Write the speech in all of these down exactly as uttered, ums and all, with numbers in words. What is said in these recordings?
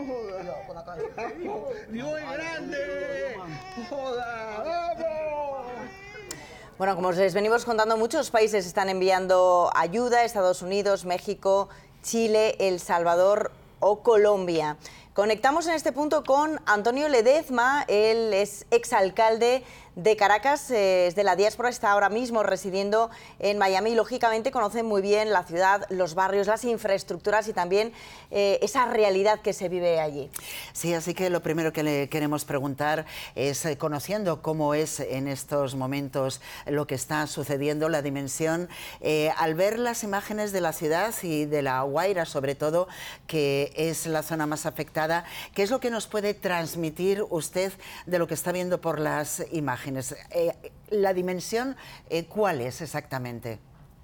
¡Muy grande! ¡Joda! ¡Vamos! Bueno, como les venimos contando, muchos países están enviando ayuda: Estados Unidos, México, Chile, El Salvador o Colombia. Conectamos en este punto con Antonio Ledezma. Él es exalcalde de Caracas, eh, es de la diáspora, está ahora mismo residiendo en Miami y lógicamente conoce muy bien la ciudad, los barrios, las infraestructuras y también eh, esa realidad que se vive allí. Sí, así que lo primero que le queremos preguntar es, eh, conociendo cómo es en estos momentos lo que está sucediendo, la dimensión, eh, al ver las imágenes de la ciudad y de La Guaira sobre todo, que es la zona más afectada, ¿qué es lo que nos puede transmitir usted de lo que está viendo por las imágenes? Eh, la dimensión, eh, ¿cuál es exactamente?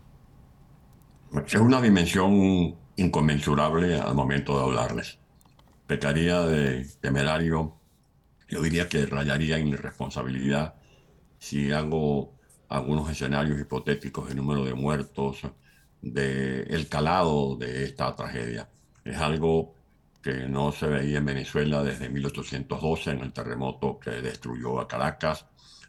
Es una dimensión inconmensurable al momento de hablarles. Pecaría de temerario, yo diría que rayaría en irresponsabilidad si hago algunos escenarios hipotéticos de número de muertos, de el calado de esta tragedia. Es algo que no se veía en Venezuela desde mil ochocientos doce, en el terremoto que destruyó a Caracas,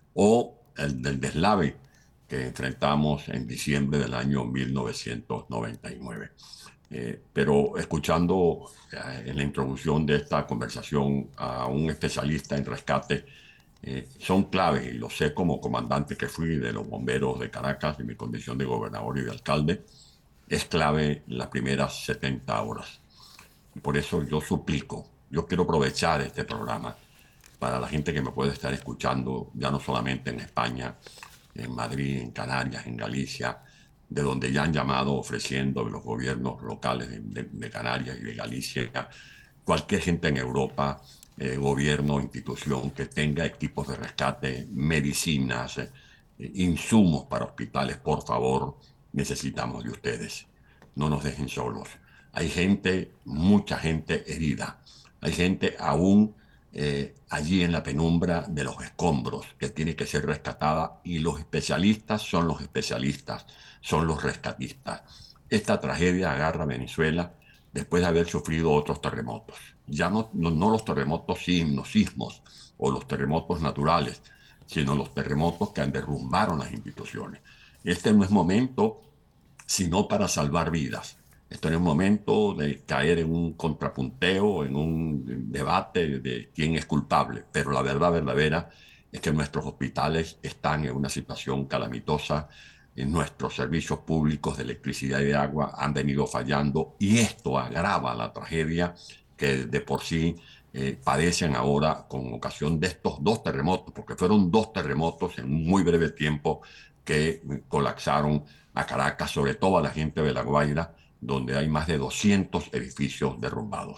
o el del deslave que enfrentamos en diciembre del año mil novecientos noventa y nueve. Eh, pero escuchando eh, en la introducción de esta conversación a un especialista en rescate, eh, son claves, y lo sé como comandante que fui de los bomberos de Caracas, en mi condición de gobernador y de alcalde, es clave las primeras setenta horas. Y por eso yo suplico, yo quiero aprovechar este programa para la gente que me puede estar escuchando, ya no solamente en España, en Madrid, en Canarias, en Galicia, de donde ya han llamado ofreciendo los gobiernos locales de, de, de Canarias y de Galicia, cualquier gente en Europa, eh, gobierno, institución que tenga equipos de rescate, medicinas, eh, insumos para hospitales, por favor, necesitamos de ustedes. No nos dejen solos. Hay gente, mucha gente herida. Hay gente aún eh, allí en la penumbra de los escombros que tiene que ser rescatada, y los especialistas son los especialistas, son los rescatistas. Esta tragedia agarra a Venezuela después de haber sufrido otros terremotos. Ya no, no, no los terremotos sismos, sismos o los terremotos naturales, sino los terremotos que han derrumbaron las instituciones. Este no es momento sino para salvar vidas. Esto no es momento de caer en un contrapunteo, en un debate de quién es culpable, pero la verdad verdadera es que nuestros hospitales están en una situación calamitosa, en nuestros servicios públicos de electricidad y de agua han venido fallando, y esto agrava la tragedia que de por sí eh, padecen ahora con ocasión de estos dos terremotos, porque fueron dos terremotos en un muy breve tiempo que colapsaron a Caracas, sobre todo a la gente de La Guaira, donde hay más de doscientos edificios derrumbados.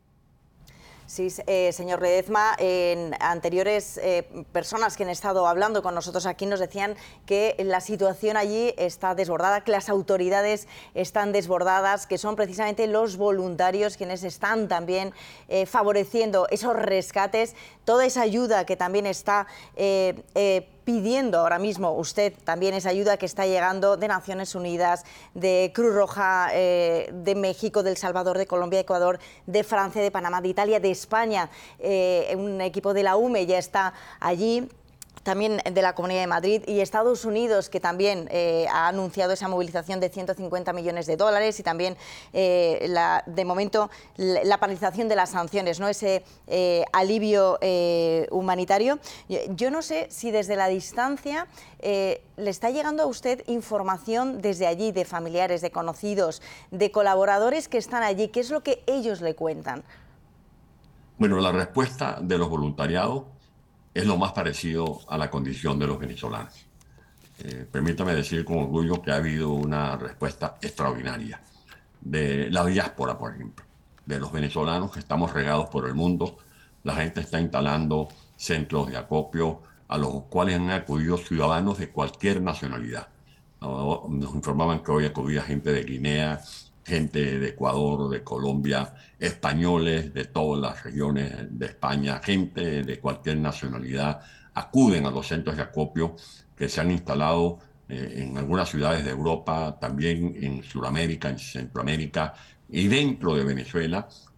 Sí, eh, señor Ledezma, en anteriores eh, personas que han estado hablando con nosotros aquí nos decían que la situación allí está desbordada, que las autoridades están desbordadas, que son precisamente los voluntarios quienes están también eh, favoreciendo esos rescates, toda esa ayuda que también está eh, eh, pidiendo ahora mismo usted, también esa ayuda que está llegando de Naciones Unidas, de Cruz Roja, eh, de México, de El Salvador, de Colombia, de Ecuador, de Francia, de Panamá, de Italia, de España. Eh, un equipo de la U M E ya está allí, también de la Comunidad de Madrid, y Estados Unidos, que también eh, ha anunciado esa movilización de ciento cincuenta millones de dólares, y también eh, la, de momento la, la paralización de las sanciones, ¿no? Ese eh, alivio eh, humanitario. Yo, yo no sé si desde la distancia eh, le está llegando a usted información desde allí, de familiares, de conocidos, de colaboradores que están allí. ¿Qué es lo que ellos le cuentan? Bueno, la respuesta de los voluntariados es lo más parecido a la condición de los venezolanos. Eh, permítame decir con orgullo que ha habido una respuesta extraordinaria de la diáspora, por ejemplo, de los venezolanos que estamos regados por el mundo. La gente está instalando centros de acopio a los cuales han acudido ciudadanos de cualquier nacionalidad. Nos informaban que hoy acudía gente de Guinea, gente de Ecuador, de Colombia, españoles de todas las regiones de España, gente de cualquier nacionalidad acuden a los centros de acopio que se han instalado eh, en algunas ciudades de Europa, también en Sudamérica, en Centroamérica y dentro de Venezuela,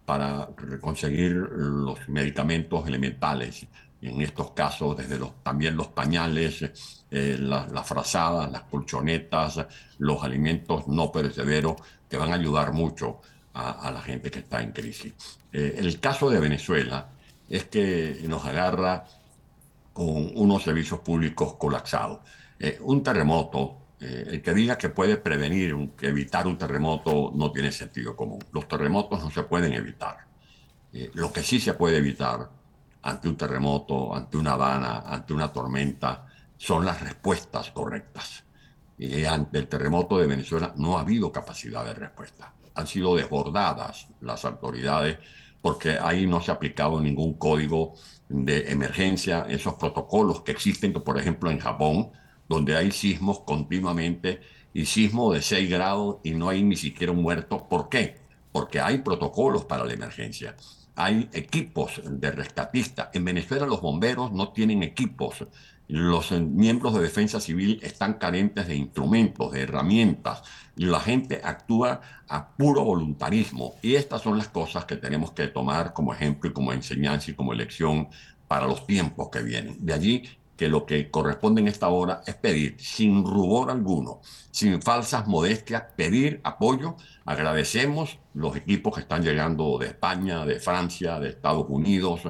para conseguir los medicamentos elementales. En estos casos, desde los, también los pañales, eh, las, las frazadas, las colchonetas, los alimentos no perecederos, que van a ayudar mucho a, a la gente que está en crisis. Eh, el caso de Venezuela es que nos agarra con unos servicios públicos colapsados. Eh, un terremoto, eh, el que diga que puede prevenir, que evitar un terremoto, no tiene sentido común. Los terremotos no se pueden evitar. Eh, lo que sí se puede evitar ante un terremoto, ante una dana, ante una tormenta, son las respuestas correctas. Y ante el terremoto de Venezuela no ha habido capacidad de respuesta. Han sido desbordadas las autoridades porque ahí no se ha aplicado ningún código de emergencia, esos protocolos que existen, por ejemplo, en Japón, donde hay sismos continuamente y sismo de seis grados y no hay ni siquiera un muerto. ¿Por qué? Porque hay protocolos para la emergencia. Hay equipos de rescatistas. En Venezuela los bomberos no tienen equipos. Los miembros de defensa civil están carentes de instrumentos, de herramientas. Y la gente actúa a puro voluntarismo. Y estas son las cosas que tenemos que tomar como ejemplo y como enseñanza y como lección para los tiempos que vienen. De allí que lo que corresponde en esta hora es pedir, sin rubor alguno, sin falsas modestias, pedir apoyo. Agradecemos los equipos que están llegando de España, de Francia, de Estados Unidos,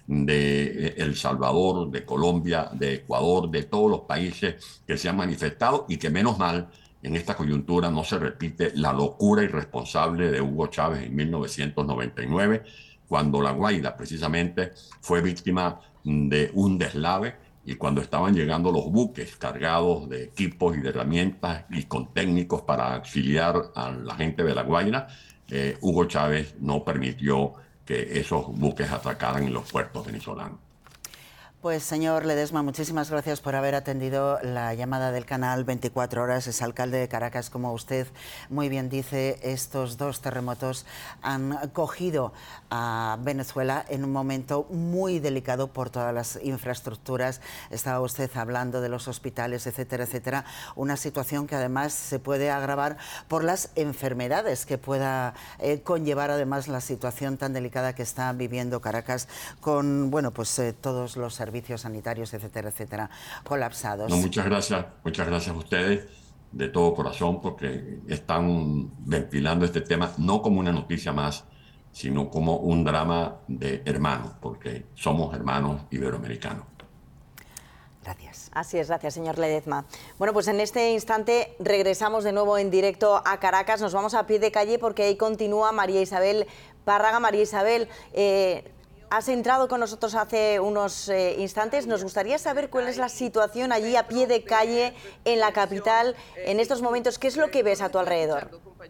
de El Salvador, de Colombia, de Ecuador, de todos los países que se han manifestado y que menos mal en esta coyuntura no se repite la locura irresponsable de Hugo Chávez en mil novecientos noventa y nueve, cuando La Guaira precisamente fue víctima de un deslave. Y cuando estaban llegando los buques cargados de equipos y de herramientas y con técnicos para auxiliar a la gente de La Guaira, eh, Hugo Chávez no permitió que esos buques atracaran en los puertos venezolanos. Pues señor Ledesma, muchísimas gracias por haber atendido la llamada del canal veinticuatro horas. Es alcalde de Caracas, como usted muy bien dice, estos dos terremotos han cogido a Venezuela en un momento muy delicado por todas las infraestructuras. Estaba usted hablando de los hospitales, etcétera, etcétera. Una situación que además se puede agravar por las enfermedades que pueda eh, conllevar además la situación tan delicada que está viviendo Caracas con, bueno, pues eh, todos los servicios servicios sanitarios, etcétera, etcétera, colapsados. No, muchas gracias, muchas gracias a ustedes de todo corazón porque están ventilando este tema no como una noticia más, sino como un drama de hermanos, porque somos hermanos iberoamericanos. Gracias. Así es, gracias, señor Ledezma. Bueno, pues en este instante regresamos de nuevo en directo a Caracas. Nos vamos a pie de calle porque ahí continúa María Isabel Párraga. María Isabel, eh, has entrado con nosotros hace unos eh, instantes. Nos gustaría saber cuál es la situación allí a pie de calle en la capital en estos momentos. ¿Qué es lo que ves a tu alrededor?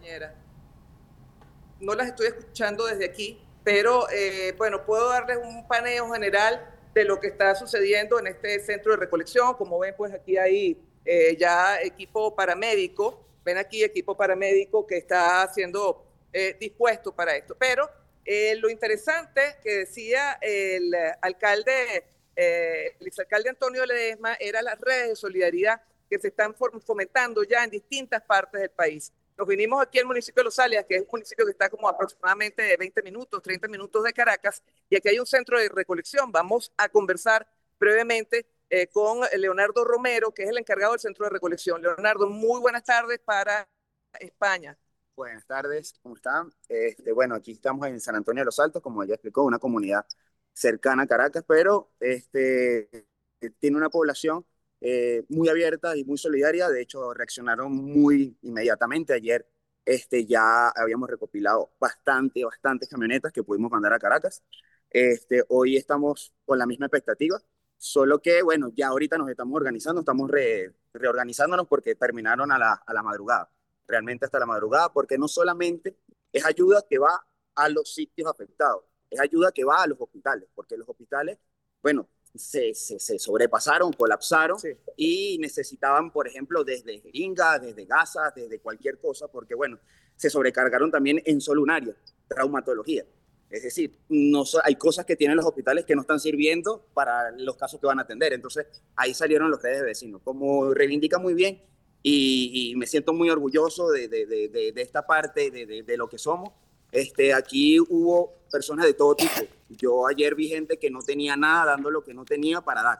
No las estoy escuchando desde aquí, pero eh, bueno, puedo darles un paneo general de lo que está sucediendo en este centro de recolección. Como ven, pues aquí hay eh, ya equipo paramédico. Ven aquí equipo paramédico que está siendo eh, dispuesto para esto. Pero Eh, lo interesante que decía el alcalde, eh, el exalcalde Antonio Ledesma, era las redes de solidaridad que se están fomentando ya en distintas partes del país. Nos vinimos aquí al municipio de Los Alias, que es un municipio que está como aproximadamente de veinte minutos, treinta minutos de Caracas, y aquí hay un centro de recolección. Vamos a conversar brevemente eh, con Leonardo Romero, que es el encargado del centro de recolección. Leonardo, muy buenas tardes para España. Buenas tardes, ¿cómo están? Este, bueno, aquí estamos en San Antonio de los Altos, como ya explicó, una comunidad cercana a Caracas, pero este, tiene una población eh, muy abierta y muy solidaria. De hecho, reaccionaron muy inmediatamente. Ayer este, ya habíamos recopilado bastante, bastantes camionetas que pudimos mandar a Caracas. Este, hoy estamos con la misma expectativa, solo que, bueno, ya ahorita nos estamos organizando, estamos re, reorganizándonos porque terminaron a la, a la madrugada. Realmente hasta la madrugada, porque no solamente es ayuda que va a los sitios afectados, es ayuda que va a los hospitales, porque los hospitales, bueno, se, se, se sobrepasaron, colapsaron, sí, y necesitaban, por ejemplo, desde jeringas, desde gasas, desde cualquier cosa, porque, bueno, se sobrecargaron también en solo un área, traumatología. Es decir, no, hay cosas que tienen los hospitales que no están sirviendo para los casos que van a atender. Entonces, ahí salieron los redes de vecinos. Como reivindica muy bien, Y, y me siento muy orgulloso de, de, de, de esta parte de, de, de lo que somos, Este, aquí hubo personas de todo tipo. Yo ayer vi gente que no tenía nada, dando lo que no tenía para dar.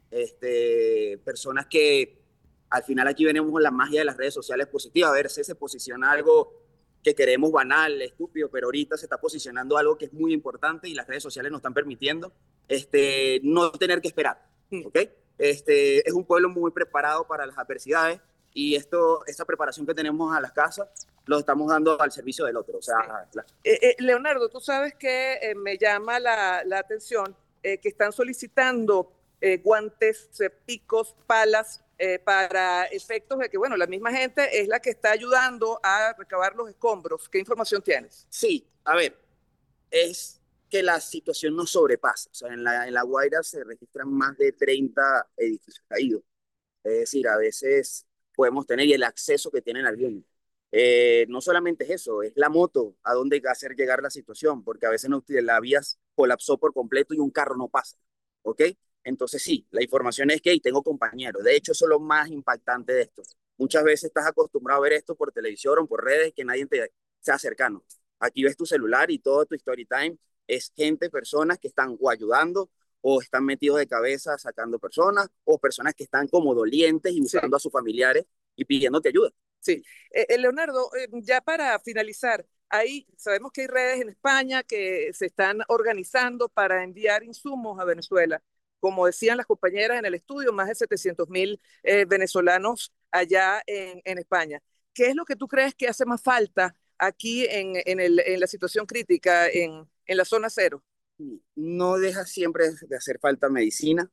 Este, personas que al final aquí venimos con la magia de las redes sociales positivas. A ver si se posiciona algo que queremos banal, estúpido, pero ahorita se está posicionando algo que es muy importante y las redes sociales nos están permitiendo este, no tener que esperar. ¿Ok? Este, es un pueblo muy preparado para las adversidades y esto, esta preparación que tenemos a las casas lo estamos dando al servicio del otro. O sea, sí. la... eh, eh, Leonardo, tú sabes que eh, me llama la, la atención eh, que están solicitando eh, guantes, picos, palas eh, para efectos de que, bueno, la misma gente es la que está ayudando a recabar los escombros. ¿Qué información tienes? Sí, a ver, es que la situación nos sobrepasa. O sea, en la, en la Guaira se registran más de treinta edificios caídos. Es decir, a veces podemos tener y el acceso que tienen algunos. Eh, no solamente es eso, es la moto a dónde hacer llegar la situación, porque a veces no, la vía colapsó por completo y un carro no pasa, ¿ok? Entonces sí, la información es que y tengo compañeros. De hecho, eso es lo más impactante de esto. Muchas veces estás acostumbrado a ver esto por televisión o por redes que nadie te sea cercano. Aquí ves tu celular y todo tu story time es gente, personas que están o ayudando o están metidos de cabeza sacando personas o personas que están como dolientes y buscando sí. a sus familiares y pidiéndote ayuda. Sí. Eh, Leonardo, eh, ya para finalizar, ahí sabemos que hay redes en España que se están organizando para enviar insumos a Venezuela. Como decían las compañeras en el estudio, más de setecientos mil eh, venezolanos allá en, en España. ¿Qué es lo que tú crees que hace más falta aquí en, en, el, en la situación crítica, en, en la zona cero? No deja siempre de hacer falta medicina.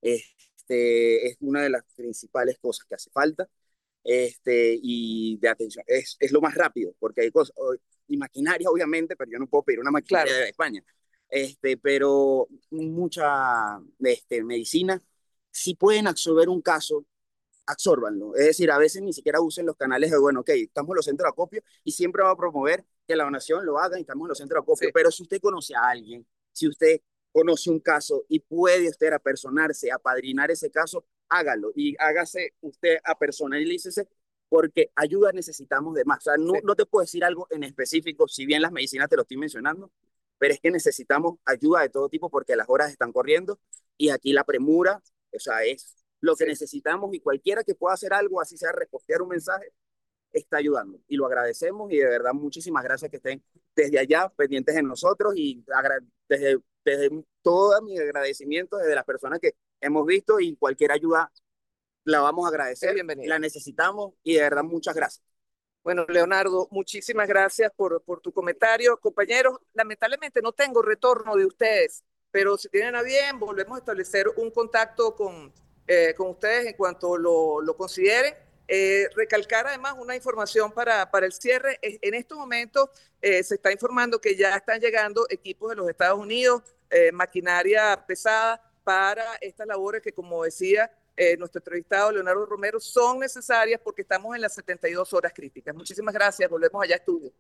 Este, es una de las principales cosas que hace falta. Este, y de atención, es, es lo más rápido, porque hay cosas, y maquinaria obviamente, pero yo no puedo pedir una maquinaria claro. de España, este, pero mucha este, medicina, si pueden absorber un caso, absórbanlo, es decir, a veces ni siquiera usen los canales de, bueno, ok, estamos en los centros de acopio y siempre va a promover que la donación lo haga y estamos en los centros de acopio, sí. pero si usted conoce a alguien, si usted conoce un caso y puede usted apersonarse, apadrinar ese caso, hágalo y hágase usted apersonalícese porque ayuda necesitamos de más. O sea, no, sí. no te puedo decir algo en específico, si bien las medicinas te lo estoy mencionando, pero es que necesitamos ayuda de todo tipo porque las horas están corriendo y aquí la premura, o sea, es lo que sí. necesitamos y cualquiera que pueda hacer algo, así sea repostear un mensaje, está ayudando y lo agradecemos y de verdad muchísimas gracias que estén desde allá pendientes de nosotros y desde, desde todo mi agradecimiento desde las personas que hemos visto y cualquier ayuda la vamos a agradecer, la necesitamos y de verdad muchas gracias. Bueno, Leonardo, muchísimas gracias por, por tu comentario. Compañeros, lamentablemente no tengo retorno de ustedes, pero si tienen a bien, volvemos a establecer un contacto con, eh, con ustedes en cuanto lo, lo consideren. Eh, recalcar además una información para, para el cierre. En estos momentos eh, se está informando que ya están llegando equipos de los Estados Unidos, eh, maquinaria pesada para estas labores que, como decía eh, nuestro entrevistado Leonardo Romero, son necesarias porque estamos en las setenta y dos horas críticas. Muchísimas gracias. Volvemos allá a estudio.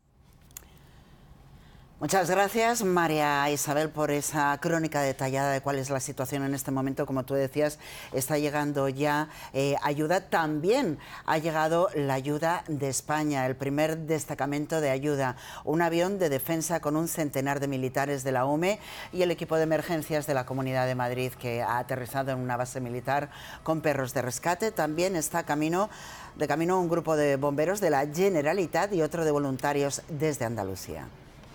Muchas gracias, María Isabel, por esa crónica detallada de cuál es la situación en este momento. Como tú decías, está llegando ya eh, ayuda. También ha llegado la ayuda de España, el primer destacamento de ayuda, un avión de defensa con un centenar de militares de la U M E y el equipo de emergencias de la Comunidad de Madrid, que ha aterrizado en una base militar con perros de rescate. También está camino, de camino un grupo de bomberos de la Generalitat y otro de voluntarios desde Andalucía.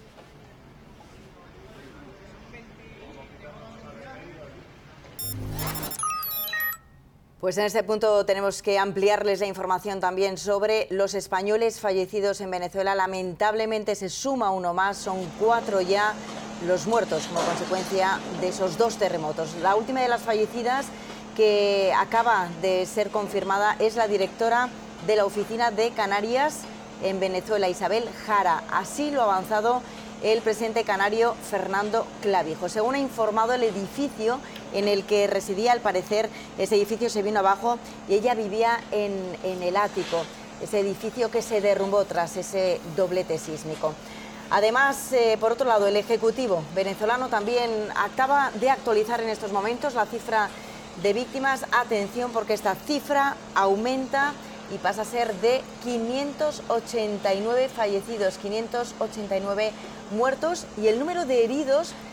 Pues en este punto tenemos que ampliarles la información también sobre los españoles fallecidos en Venezuela. Lamentablemente se suma uno más, son cuatro ya los muertos como consecuencia de esos dos terremotos. La última de las fallecidas que acaba de ser confirmada es la directora de la Oficina de Canarias en Venezuela, Isabel Jara. Así lo ha avanzado el presidente canario Fernando Clavijo. Según ha informado, el edificio en el que residía, al parecer, ese edificio se vino abajo y ella vivía en, en el ático, ese edificio que se derrumbó tras ese doblete sísmico. Además, eh, por otro lado, el Ejecutivo venezolano también acaba de actualizar en estos momentos la cifra de víctimas. Atención, porque esta cifra aumenta y pasa a ser de quinientos ochenta y nueve fallecidos, quinientos ochenta y nueve muertos, y el número de heridos